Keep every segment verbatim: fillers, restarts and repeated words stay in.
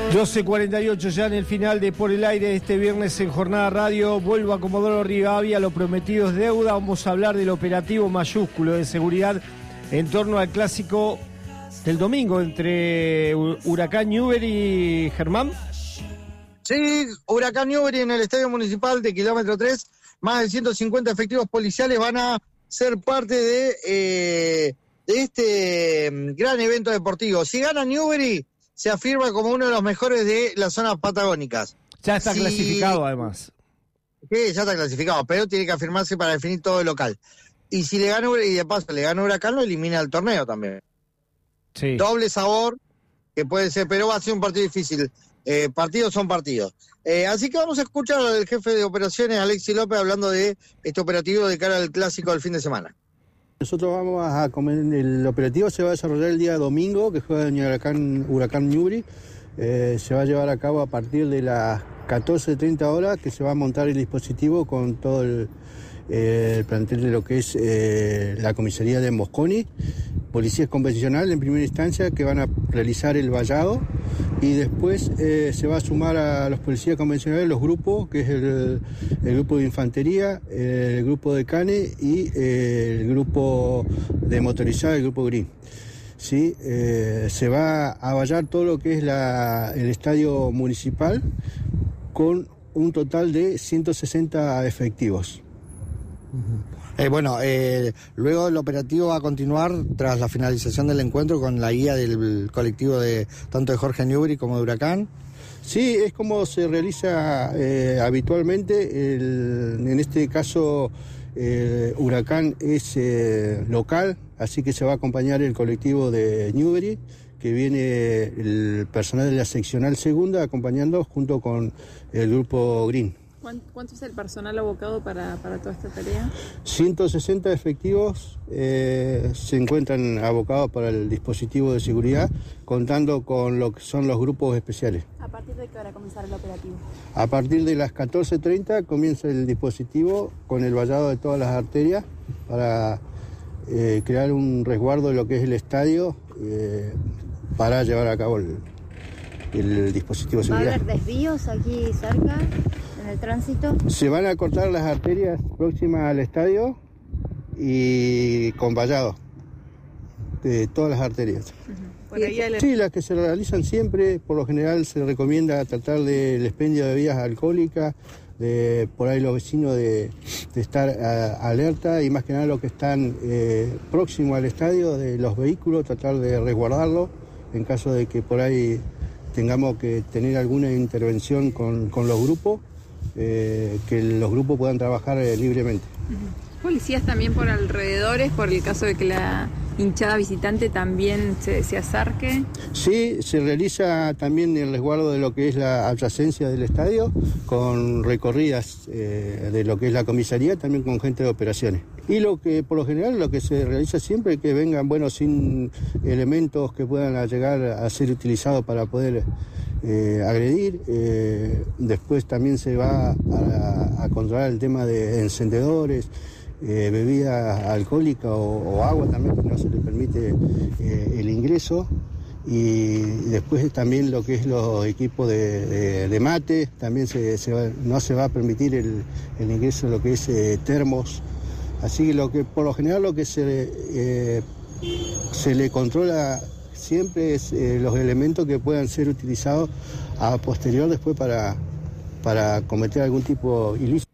doce cuarenta y ocho ya en el final de Por el Aire este viernes en Jornada Radio. Vuelvo a Comodoro Rivadavia, lo prometido es deuda. Vamos a hablar del operativo mayúsculo de seguridad en torno al clásico del domingo entre Huracán Newbery y Germán. Sí, Huracán Newbery en el Estadio Municipal de Kilómetro tres. Más de ciento cincuenta efectivos policiales van a ser parte de, eh, de este gran evento deportivo. Si gana Newbery, se afirma como uno de los mejores de las zonas patagónicas. Ya está si... clasificado, además. Sí, ya está clasificado, pero tiene que afirmarse para definir todo el local. Y si le gana, y de paso le gana Huracán, lo elimina el torneo también. Sí. Doble sabor, que puede ser, pero va a ser un partido difícil. Eh, partidos son partidos. Eh, así que vamos a escuchar al jefe de operaciones, Alexis López, hablando de este operativo de cara al clásico del fin de semana. Nosotros vamos a comer, el operativo se va a desarrollar el día domingo, que juega el Huracán, Huracán Newbery. Eh, se va a llevar a cabo a partir de las catorce treinta horas, que se va a montar el dispositivo con todo el, eh, el plantel de lo que es eh, la comisaría de Mosconi, policías convencionales en primera instancia que van a realizar el vallado, y después eh, se va a sumar a los policías convencionales los grupos, que es el, el grupo de infantería, el grupo de cane y eh, el grupo de motorizada, el grupo Green. Sí, eh, se va a vallar todo lo que es la, el estadio municipal con un total de ciento sesenta efectivos. Uh-huh. Eh, bueno, eh, luego el operativo va a continuar tras la finalización del encuentro con la guía del colectivo de tanto de Jorge Newbery como de Huracán. Sí, es como se realiza eh, habitualmente. El, en este caso, eh, Huracán es eh, local, así que se va a acompañar el colectivo de Newbery, que viene el personal de la seccional segunda acompañando junto con el grupo Green. ¿Cuánto es el personal abocado para, para toda esta tarea? ciento sesenta efectivos eh, se encuentran abocados para el dispositivo de seguridad, contando con lo que son los grupos especiales. ¿A partir de qué hora comenzará el operativo? A partir de las catorce treinta comienza el dispositivo con el vallado de todas las arterias para eh, crear un resguardo de lo que es el estadio eh, para llevar a cabo el, el dispositivo de seguridad. ¿Va a haber desvíos aquí cerca? ¿El tránsito? Se van a cortar las arterias próximas al estadio y con vallado de todas las arterias. Uh-huh. Por ahí el... Sí, las que se realizan siempre, por lo general se recomienda tratar del expendio de bebidas alcohólicas, de por ahí los vecinos de, de estar a, alerta, y más que nada los que están eh, próximos al estadio, de los vehículos, tratar de resguardarlos en caso de que por ahí tengamos que tener alguna intervención con, con los grupos. Eh, que los grupos puedan trabajar eh, libremente. Uh-huh. ¿Policías también por alrededores, por el caso de que la hinchada visitante también se, se acerque? Sí, se realiza también el resguardo de lo que es la adyacencia del estadio, con recorridas eh, de lo que es la comisaría, también con gente de operaciones. Y lo que por lo general lo que se realiza siempre es que vengan, bueno, sin elementos que puedan llegar a ser utilizados para poder eh, agredir. Eh, después también se va a, a controlar el tema de encendedores, eh, bebidas alcohólicas o, o agua también, que no se le permite eh, el ingreso. Y después también lo que es los equipos de, de, de mate, también se, se va, no se va a permitir el, el ingreso de lo que es eh, termos. Así que lo que por lo general lo que se, eh, se le controla siempre es eh, los elementos que puedan ser utilizados a posterior después para, para cometer algún tipo ilícito.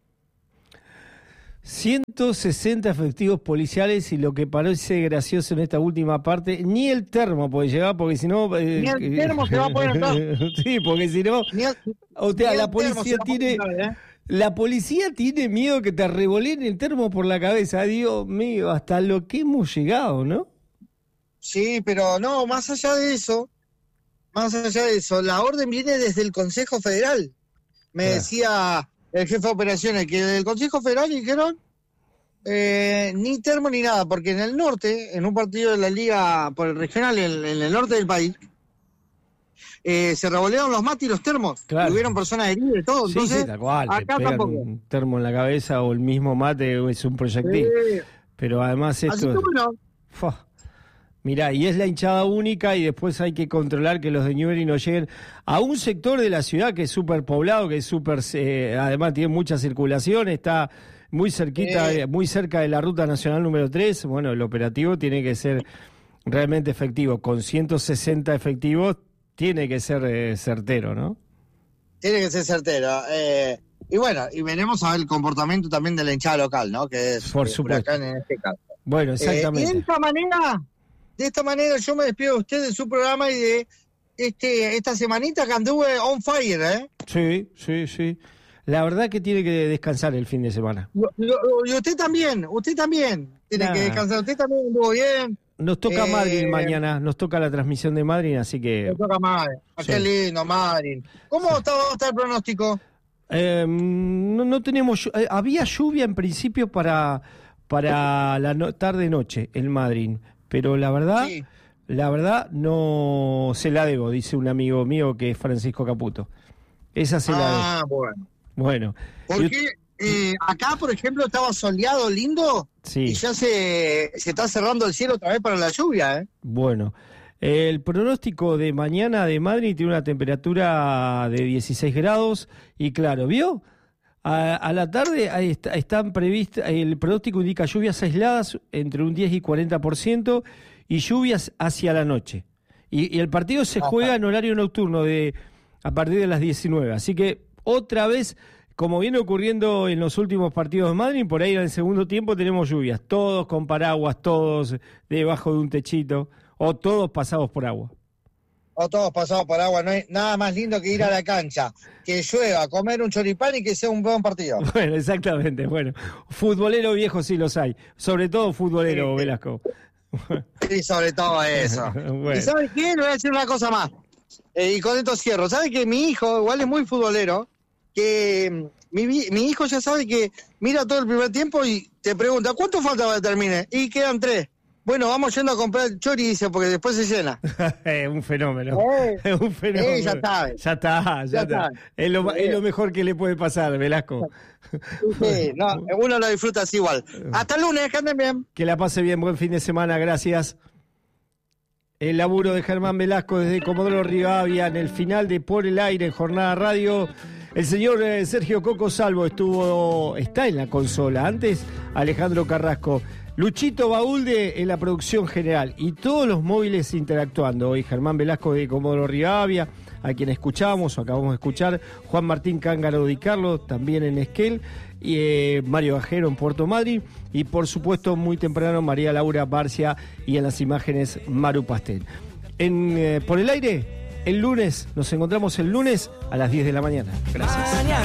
ciento sesenta efectivos policiales, y lo que parece gracioso en esta última parte, ni el termo puede llegar, porque si no... Eh, ni el termo se va a poder entrar. Sí, porque si no... Ni el, o sea, ni la el policía tiene... Entrar, ¿eh? La policía tiene miedo que te revoleen el termo por la cabeza. Dios mío, hasta lo que hemos llegado, ¿no? Sí, pero no, más allá de eso, más allá de eso, la orden viene desde el Consejo Federal. Me claro. decía el jefe de operaciones que del Consejo Federal dijeron eh, ni termo ni nada, porque en el norte, en un partido de la liga por el regional, en, en el norte del país, Eh, se revolearon los mates y los termos, claro. Hubieron personas heridas y todo. Sí, entonces, sí, tal cual. acá te pegan tampoco. Un termo en la cabeza o el mismo mate es un proyectil. Sí. Pero además esto... Así que bueno. Fua, Mirá, y es la hinchada única y después hay que controlar que los de Newbery no lleguen a un sector de la ciudad que es súper poblado, que es súper, eh, además tiene mucha circulación, está muy cerquita, eh. muy cerca de la ruta nacional número tres. Bueno, el operativo tiene que ser realmente efectivo. Con ciento sesenta efectivos tiene que ser eh, certero, ¿no? Tiene que ser certero. Eh, y bueno, y veremos a ver el comportamiento también de la hinchada local, ¿no? Que es Por supuesto. Huracán en este caso. Bueno, exactamente. Eh, y de esta manera... De esta manera yo me despido de usted de su programa y de este esta semanita que anduve on fire, ¿eh? Sí, sí, sí. La verdad que tiene que descansar el fin de semana. Y usted también, usted también tiene nah. que descansar. Usted también anduvo bien. Nos toca eh, Madrid mañana, nos toca la transmisión de Madrid, así que... Nos toca Madrid. Sí. Qué lindo, Madrid. ¿Cómo sí. está, está el pronóstico? Eh, no, no tenemos... Eh, había lluvia en principio para, para la no, tarde-noche en Madrid. Pero la verdad, sí. la verdad no se la debo, dice un amigo mío que es Francisco Caputo. Esa se ah, la debo. Ah, bueno. Bueno. Porque eh, acá, por ejemplo, estaba soleado, lindo, sí. y ya se, se está cerrando el cielo otra vez para la lluvia, ¿eh? Bueno, el pronóstico de mañana de Madrid tiene una temperatura de dieciséis grados y claro, ¿vio? A, a la tarde ahí está, están previstas, el pronóstico indica lluvias aisladas entre un diez y cuarenta por ciento y lluvias hacia la noche. Y, y el partido se juega en horario nocturno de a partir de las diecinueve. Así que otra vez, como viene ocurriendo en los últimos partidos de Madrid, por ahí en el segundo tiempo tenemos lluvias. Todos con paraguas, todos debajo de un techito o todos pasados por agua. O todos pasados por agua, no hay nada más lindo que ir a la cancha, que llueva, comer un choripán y que sea un buen partido. Bueno, exactamente, bueno, futbolero viejo sí los hay, sobre todo futbolero, sí, Velasco. Sí, sobre todo eso. Bueno. ¿Y sabes qué? Le voy a decir una cosa más, eh, y con esto cierro. ¿Sabes que mi hijo, igual es muy futbolero, que mi, mi hijo ya sabe que mira todo el primer tiempo y te pregunta, ¿cuánto falta para que termine? Y quedan tres. Bueno, vamos yendo a comprar chori, dice, porque después se llena. Es un fenómeno. Eh, es un fenómeno. Eh, ya está. Ya está, ya, ya está. está. Es, lo, eh. es lo mejor que le puede pasar, Velasco. Sí, no, uno lo disfruta así igual. Hasta el lunes, que anden bien. Que la pase bien, buen fin de semana, gracias. El laburo de Germán Velasco desde Comodoro Rivadavia en el final de Por el Aire en Jornada Radio. El señor eh, Sergio Coco Salvo estuvo, está en la consola. Antes, Alejandro Carrasco. Luchito Baulde en la producción general y todos los móviles interactuando. Hoy Germán Velasco de Comodoro Rivadavia, a quien escuchamos o acabamos de escuchar, Juan Martín Cángaro Di Carlo, también en Esquel, y eh, Mario Bajero en Puerto Madryn, y por supuesto muy temprano María Laura Barcia y en las imágenes Maru Pastel. En, eh, por el aire, el lunes, nos encontramos el lunes a las diez de la mañana. Gracias.